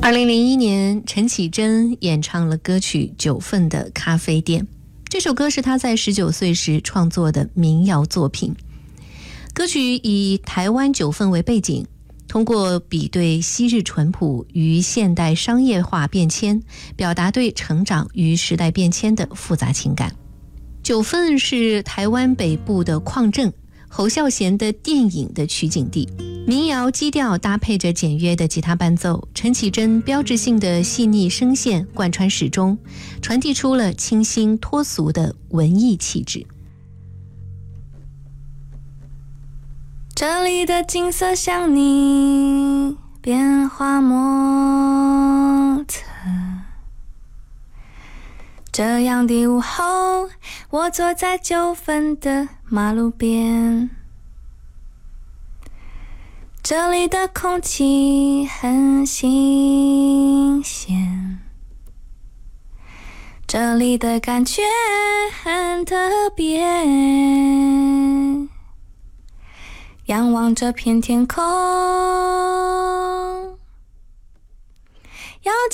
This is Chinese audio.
2001年，陈绮贞演唱了歌曲《九份的咖啡店》。这首歌是她在19岁时创作的民谣作品。歌曲以台湾九份为背景，通过比对昔日淳朴与现代商业化变迁，表达对成长与时代变迁的复杂情感。九份是台湾北部的矿镇，侯孝贤的电影的取景地。民谣基调搭配着简约的吉他伴奏，陈绮贞标志性的细腻声线贯穿始终，传递出了清新脱俗的文艺气质。 这里的景色像你变化莫测，这样的午后，我坐在九份的马路边，这里的空气很新鲜，这里的感觉很特别，仰望这片天空，要